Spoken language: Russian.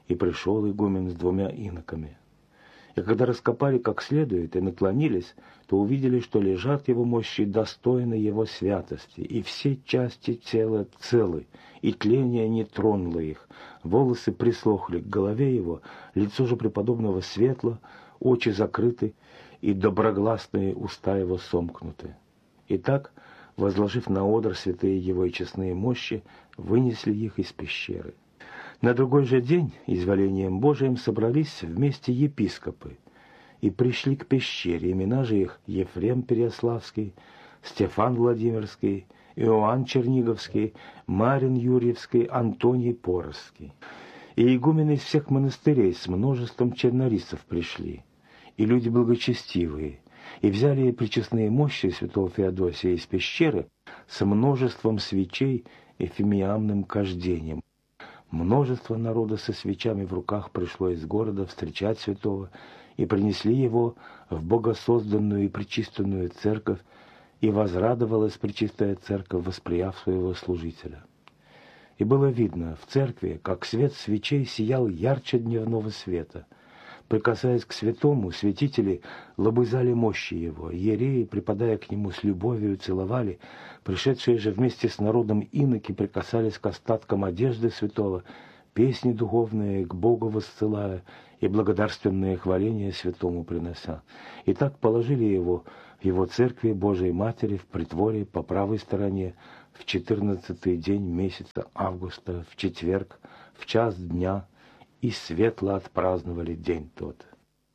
И пришел игумен с 2 иноками. И когда раскопали как следует и наклонились, то увидели, что лежат его мощи достойны его святости, и все части тела целы, и тление не тронуло их. Волосы присохли к голове его, лицо же преподобного светло, очи закрыты, и доброгласные уста его сомкнуты. Итак, возложив на одр святые его и честные мощи, вынесли их из пещеры. На другой же день, изволением Божиим, собрались вместе епископы и пришли к пещере. Имена же их Ефрем Переяславский, Стефан Владимирский, Иоанн Черниговский, Марин Юрьевский, Антоний Порозский. И игумены из всех монастырей с множеством чернорисцев пришли, и люди благочестивые, и взяли пречестные мощи святого Феодосия из пещеры с множеством свечей и фимиамным кождением. Множество народа со свечами в руках пришло из города встречать святого, и принесли его в богосозданную и пречистенную церковь, и возрадовалась пречистая церковь, восприяв своего служителя. И было видно в церкви, как свет свечей сиял ярче дневного света. Прикасаясь к святому, святители лобызали мощи его, иереи, припадая к нему с любовью, целовали, пришедшие же вместе с народом иноки прикасались к остаткам одежды святого, песни духовные к Богу воссылая и благодарственные хваления святому принося. И так положили его в его церкви Божией Матери в притворе по правой стороне в 14-й день месяца августа, в четверг, в час дня, и светло отпраздновали день тот.